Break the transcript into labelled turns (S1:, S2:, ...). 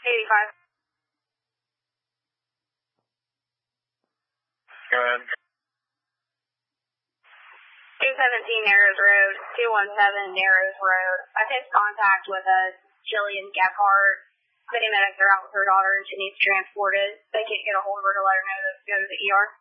S1: 85.
S2: Go ahead.
S1: 217 Narrows Road, 217 Narrows Road. I've had contact with Jillian Gephardt. Many medics are out with her daughter and she needs transported. They can't get a hold of her to let her know to go to the ER.